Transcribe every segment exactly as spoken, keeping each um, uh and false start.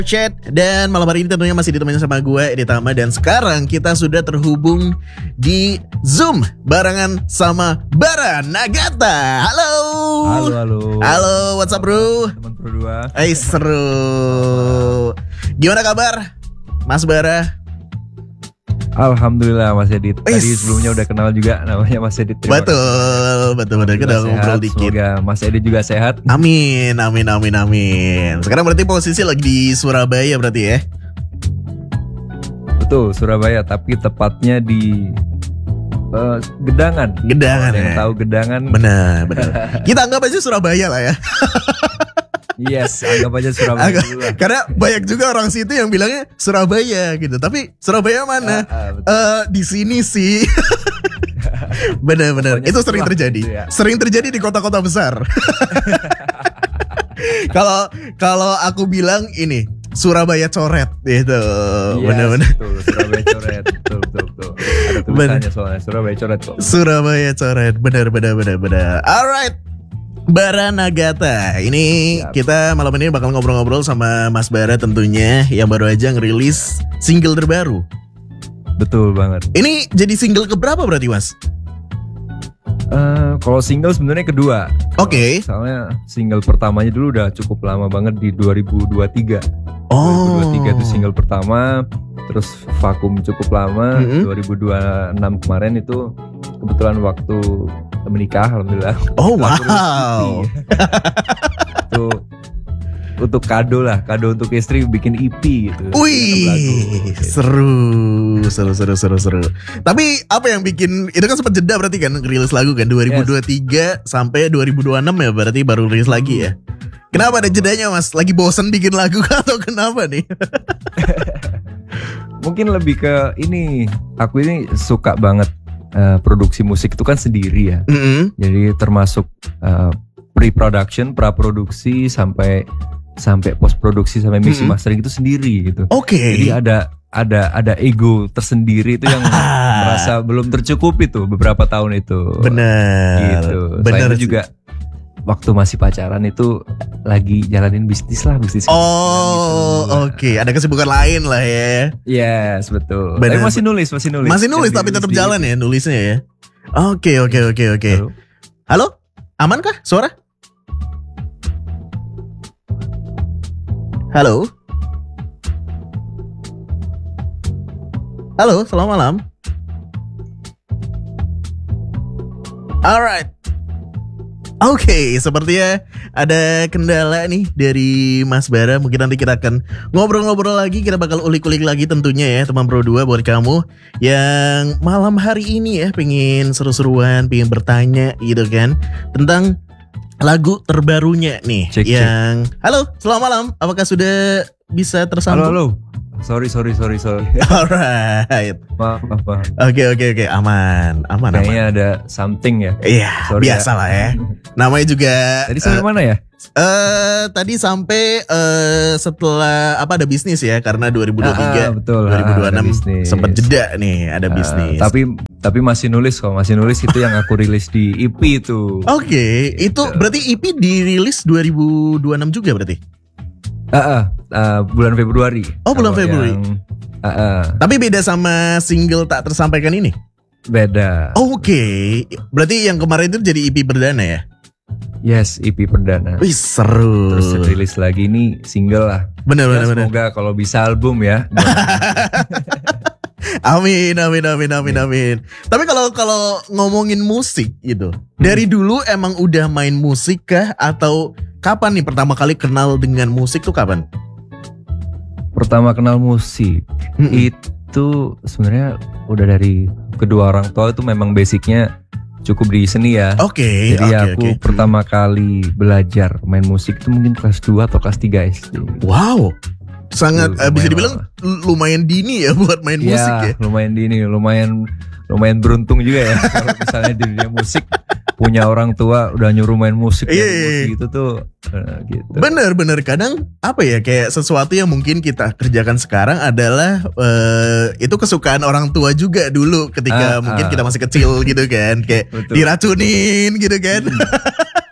Chat. Dan malam hari ini tentunya masih ditemani sama gue Edi Tama. Dan sekarang kita sudah terhubung di Zoom barengan sama Bara Nagata. Halo. Halo halo. Halo, what's up bro? Teman Pro dua. Eh seru. Gimana kabar Mas Bara? Alhamdulillah Mas Edit. Tadi Is. sebelumnya udah kenal juga, namanya Mas Edit. Terima Betul, kasih. betul betul kita Semoga ngobrol sehat, dikit. Semoga Mas Edit juga sehat. Amin, amin, amin, amin. Sekarang berarti posisi lagi di Surabaya berarti ya? Betul, Surabaya, tapi tepatnya di uh, Gedangan. Gedangan Kalau yang ya? tahu Gedangan. Benar, benar. Kita anggap aja Surabaya lah ya. Yes, anggap aja Surabaya Agak, dulu lah. karena banyak juga orang situ yang bilangnya Surabaya gitu. Tapi Surabaya mana? Ah, ah, betul. Eh, di sini sih. Benar-benar. Pokoknya Itu sering setelah terjadi. gitu ya. Sering terjadi di kota-kota besar. Kalau kalau aku bilang ini Surabaya coret gitu. Yes, Benar-benar. betul, Surabaya coret. Betul, betul, betul. Ada tulisannya soalnya Surabaya coret kok. Surabaya coret. Benar benar benar benar. Alright. Bara Nagata. Ini Siap. kita malam ini bakal ngobrol-ngobrol sama Mas Bara tentunya yang baru aja ngerilis single terbaru. Betul banget. Ini jadi single keberapa berarti Mas? Eh, kalau single sebenarnya kedua. Oke. Soalnya single pertamanya dulu udah cukup lama banget di dua ribu dua puluh tiga. Oh. dua ribu dua puluh tiga itu single pertama, terus vakum cukup lama. Mm-hmm. dua ribu dua puluh enam kemarin itu kebetulan waktu menikah, alhamdulillah. Oh Itu aku rilis wow. E P. Itu untuk kado lah, kado untuk istri bikin E P gitu. Wih, seru, seru, seru, seru, seru. Tapi apa yang bikin itu kan sempat jeda berarti kan rilis lagu kan dua ribu dua puluh tiga sampai dua ribu dua puluh enam ya berarti baru rilis lagi ya. Kenapa ada jedanya Mas? Lagi bosen bikin lagu atau kenapa nih? Mungkin lebih ke ini, aku ini suka banget uh, produksi musik itu kan sendiri ya. Mm-hmm. Jadi termasuk uh, pre-production, pra-produksi sampai sampai post-produksi sampai mixing Mm-mm. mastering itu sendiri gitu. Oke. Jadi ada ada ada ego tersendiri itu yang merasa belum tercukupi tuh beberapa tahun itu. Bener. Gitu. Bener Selain itu sih. juga waktu masih pacaran itu lagi jalanin bisnis lah, bisnis. Oh, gitu. oke. Ada kesibukan lain lah ya. Yes, betul. Bener. Tapi masih nulis, masih nulis. Masih nulis Yang tapi tetap di- jalan ya nulisnya ya. Oke, oke, oke, oke. Halo? Halo? Aman kah suara? Halo? Halo, selamat malam. Alright. Oke, sepertinya ada kendala nih dari Mas Bara. Mungkin nanti kita akan ngobrol-ngobrol lagi. Kita bakal ulik-ulik lagi tentunya ya teman Pro dua buat kamu yang malam hari ini ya pengen seru-seruan, pengen bertanya gitu kan tentang lagu terbarunya nih. Cek, yang halo, selamat malam. Apakah sudah bisa Halo, tersambung? halo. Sorry, sorry, sorry, sorry. Alright. Maaf, maaf, maaf. Oke, oke, oke. Aman, aman, aman. Kayaknya ada something ya. Iya, Sorry ya. biasa lah ya. Namanya juga. Tadi sampai eh, mana ya? Eh tadi sampai eh setelah apa ada bisnis ya karena dua ribu dua puluh tiga Ah, ah, betul. dua ribu dua puluh enam Ah, ada bisnis. sempat jeda nih ada Ah, bisnis. tapi tapi masih nulis kok, masih nulis itu yang aku rilis di E P itu. Oke, itu berarti E P dirilis dua ribu dua puluh enam juga berarti. Ah, ah, ah, bulan Februari. Oh, bulan Kalau Februari. yang- ah, ah, Tapi beda sama single tak tersampaikan ini. beda. Oke, berarti yang kemarin itu jadi E P perdana ya. Yes, E P perdana. Wih seru. Terus rilis lagi ini single lah. Bener Ya, bener bener. semoga kalau bisa album ya. Amin, amin, amin, amin, amin. Tapi kalau kalau ngomongin musik gitu, dari dulu emang udah main musik kah atau kapan nih pertama kali kenal dengan musik tuh kapan? Pertama kenal musik Mm-mm. itu sebenarnya udah dari kedua orang tua itu memang basicnya cukup di seni ya. Oke, Jadi oke, aku oke. pertama kali belajar main musik itu mungkin kelas dua atau kelas tiga S D. Wow, sangat Tuh, eh, bisa lumayan dibilang lama. lumayan dini ya buat main musik ya. lumayan di ini, lumayan lumayan beruntung juga ya kalau misalnya di dunia musik punya orang tua udah nyuruh main musik, Iya, main iya, musik iya. gitu tuh eh, gitu. Bener-bener kadang apa ya kayak sesuatu yang mungkin kita kerjakan sekarang adalah eh, itu kesukaan orang tua juga dulu ketika Ah, mungkin ah. kita masih kecil gitu kan kayak Betul. diracunin gitu kan.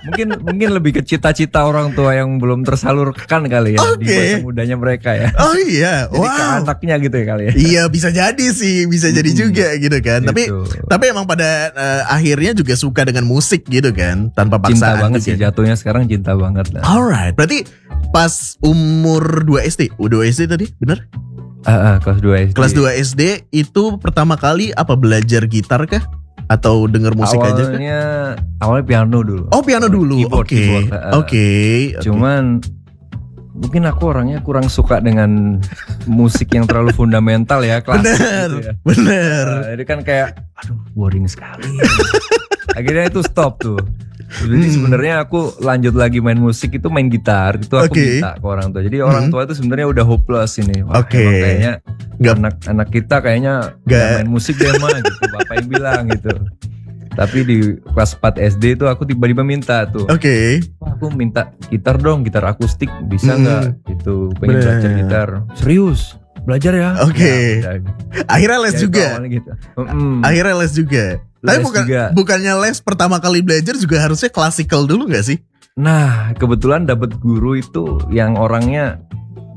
mungkin mungkin lebih ke cita-cita orang tua yang belum tersalurkan kali ya di Oke. masa mudanya mereka ya. Oh iya, Jadi ke wow. anaknya gitu ya kali ya. Iya bisa jadi sih, bisa jadi Mm-mm. juga gitu kan. Tapi Gitu. tapi emang pada eh, akhirnya juga suka dengan musik gitu kan, tanpa Cinta paksaan. banget juga. sih jatuhnya sekarang cinta banget lah. Alright, berarti pas umur dua S D, oh dua S D tadi, bener? Ah, ah, kelas dua S D. Kelas dua S D itu pertama kali apa belajar gitar kah? Atau denger musik aja kah? Awalnya awalnya piano dulu. Oh piano dulu, oke, Keyboard, keyboard, ah, ah. oke. oke. Cuman mungkin aku orangnya kurang suka dengan musik yang terlalu fundamental ya, klasik Bener, gitu ya. bener. Nah, jadi kan kayak aduh boring sekali. Akhirnya itu stop tuh. Jadi Hmm. sebenarnya aku lanjut lagi main musik itu main gitar itu aku Oke. minta ke orang tua. Jadi orang Hmm. tua itu sebenarnya udah hopeless ini. Wah, Oke. emang kayaknya Nggak- anak anak kita kayaknya Nggak- nggak main musik deh mah gitu. Bapak yang bilang gitu. Tapi di kelas empat S D itu aku tiba-tiba minta tuh. Oke. Wah, aku minta gitar dong, gitar akustik bisa Hmm. nggak? Gitu, pengen Bener. belajar gitar. Serius, belajar ya? Oke. Ya, udah. Akhirnya les Ya, itu juga. awalnya gitu. Mm-mm. Akhirnya les juga. Tapi Les bukan juga. bukannya les pertama kali belajar juga harusnya klasikal dulu nggak sih? Nah, kebetulan dapat guru itu yang orangnya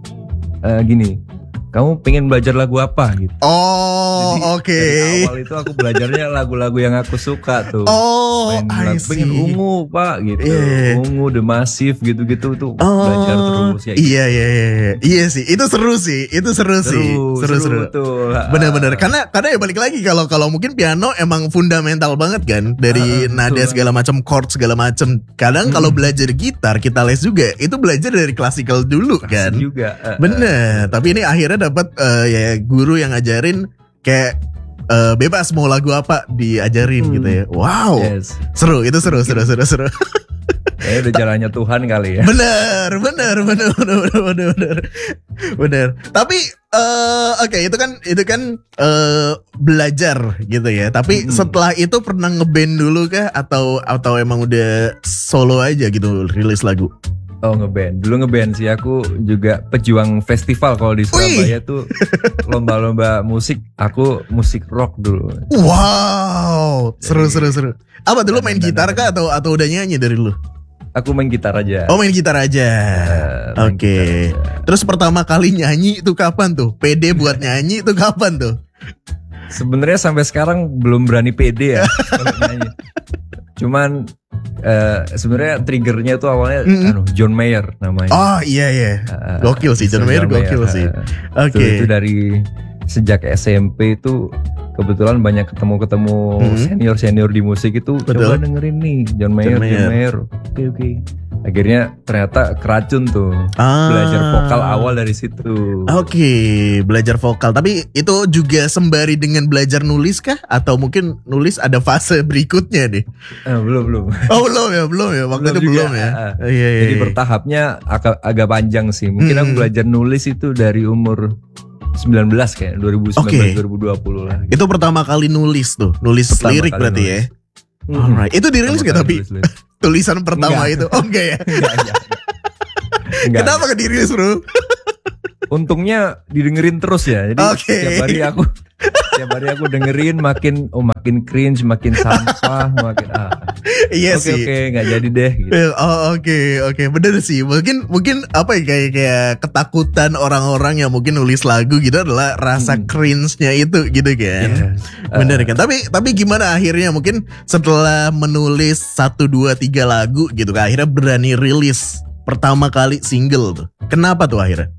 eh, gini. Kamu pengen belajar lagu apa gitu? Oh, Jadi, oke. dari awal itu aku belajarnya lagu-lagu yang aku suka tuh. Oh, Main I lagu, pengen see. ungu pak gitu, Iya. ungu The Massive gitu-gitu tuh Oh, belajar terus ya. iya iya iya iya Iya sih, itu seru sih, itu seru, sih, seru seru. tuh. Bener-bener, karena karena ya balik lagi kalau kalau mungkin piano emang fundamental banget kan dari Ah, nada betul. segala macam, chord segala macam. Kadang kalau Hmm. belajar gitar kita les juga, itu belajar dari klasikal dulu kan. juga. eh, Bener, tapi ini akhirnya dapat eh, ya guru yang ngajarin kayak eh, bebas mau lagu apa diajarin Hmm. gitu ya. Wow, Yes. seru, itu seru, seru, seru, seru. Kayaknya udah jalannya Tuhan kali ya. Bener, bener, bener, bener, bener, bener, bener, bener. Tapi eh, oke itu kan itu kan eh, belajar gitu ya. Tapi Mm-mm. setelah itu pernah ngeband dulu kah atau atau emang udah solo aja gitu rilis lagu? Oh ngeband, dulu ngeband sih aku juga pejuang festival kalau di Surabaya tuh lomba-lomba musik, aku musik rock dulu. Wow, seru, Jadi- seru, seru. Apa dulu main Dan- gitar dan- kah atau atau udah nyanyi dari dulu? Aku main gitar aja. Oh main gitar aja. Eh, main Oke. gitar aja. Terus pertama kali nyanyi itu kapan tuh? Pede buat nyanyi itu kapan tuh? Sebenarnya sampai sekarang belum berani pede ya kalau nyanyi. Cuman eh, sebenarnya triggernya tuh awalnya Mm-mm. anu, John Mayer namanya. Oh iya iya. Eh, Gokil sih, John Mayer gokil sih. Eh, Oke. Itu, itu dari sejak S M P itu kebetulan banyak ketemu-ketemu Mhm. senior-senior di musik itu Betul. coba dengerin nih John Mayer, John John Mayer. Mayer. Oke oke. Akhirnya ternyata keracun tuh. Ah. Belajar vokal awal dari situ. Oke, belajar vokal. Tapi itu juga sembari dengan belajar nulis kah? Atau mungkin nulis ada fase berikutnya nih? Eh, belum belum. Oh belum ya, belum ya. Waktu itu Belum juga, belum ya. ah. Oh, iya, iya, Jadi iya. bertahapnya agak, agak panjang sih. Mungkin aku Hmm. belajar nulis itu dari umur sembilan belas kayak dua ribu sembilan belas Oke. dua ribu dua puluh lah. Itu pertama kali nulis tuh, nulis Pertama lirik kali berarti nulis. ya. Mhm. Alright, itu dirilis Pertama gak kali tapi nulis-nulis. tulisan pertama Enggak. itu? Oh enggak ya. Enggak, enggak. Enggak. Kenapa gak dirilis bro? Untungnya didengerin terus ya. Jadi Oke. setiap hari aku setiap hari aku dengerin makin oh makin cringe, makin sampah, makin ah. Iya Oke sih. oke nggak jadi deh gitu. Eh, Oh oke oke bener sih mungkin mungkin apa ya kayak kayak ketakutan orang-orang yang mungkin nulis lagu gitu adalah rasa Hmm. cringe-nya itu gitu kan. Yes. Bener Ah, kan? Tapi tapi gimana akhirnya mungkin setelah menulis satu dua tiga lagu gitu kan akhirnya berani rilis pertama kali single tuh. Kenapa tuh akhirnya?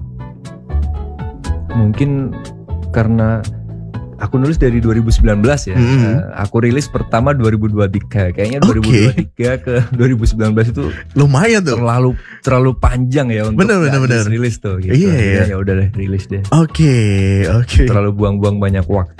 mungkin karena aku nulis dari dua ribu sembilan belas ya. Mhm. Eh, aku rilis pertama dua ribu dua puluh tiga. Kayaknya Oke. dua ribu dua puluh tiga ke dua ribu sembilan belas itu Lumayan tuh. terlalu terlalu panjang ya untuk Bener, bener, nggak bener. rilis tuh gitu. Iya, Akhirnya iya. Ya udah deh rilis deh. Oke oke. Terlalu buang-buang banyak waktu.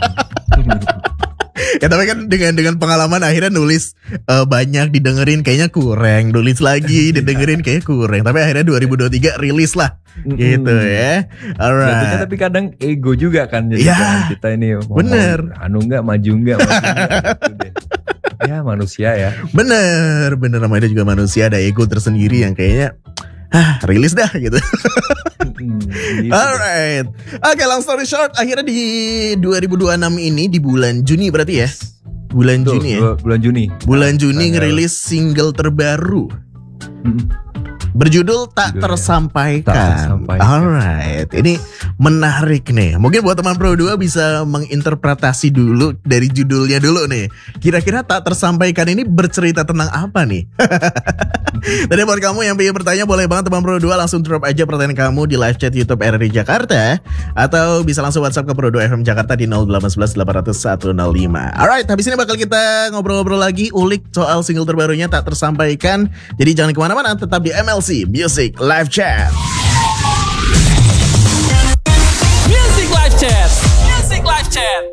Ya tapi kan dengan dengan pengalaman akhirnya nulis eh, banyak didengerin kayaknya kurang, nulis lagi didengerin kayaknya kurang. Tapi akhirnya dua ribu dua puluh tiga rilis lah gitu ya. Jatuhnya Alright. tapi kadang ego juga kan jadi Ya, kan kita ini mau- bener. mau anu enggak maju enggak maju enggak, gitu deh. Ya manusia ya. Bener, bener namanya juga manusia ada ego tersendiri yang kayaknya ah rilis dah gitu. Hmm, gitu deh. Alright. Oke, long story short, akhirnya di dua ribu dua puluh enam ini di bulan Juni berarti ya. bulan Tuh, Juni ya. dua- bulan Juni. Bulan Juni Tanggal- ngerilis single terbaru Mm. berjudul Tak Judulnya, Tersampaikan. Tak Tersampaikan. Alright, ini menarik nih. Mungkin buat teman Pro dua bisa menginterpretasi dulu dari judulnya dulu nih. Kira-kira Tak Tersampaikan ini bercerita tentang apa nih? Tadi buat kamu yang ingin bertanya, boleh banget teman Pro dua langsung drop aja pertanyaan kamu di live chat YouTube R R I Jakarta, atau bisa langsung WhatsApp ke Pro dua F M Jakarta di nol delapan satu satu delapan nol nol satu nol lima. Alright, habis ini bakal kita ngobrol-ngobrol lagi, ulik soal single terbarunya Tak Tersampaikan. Jadi jangan kemana-mana, tetap di M L C Music Live Chat. Music Live Chat. Music Live Chat.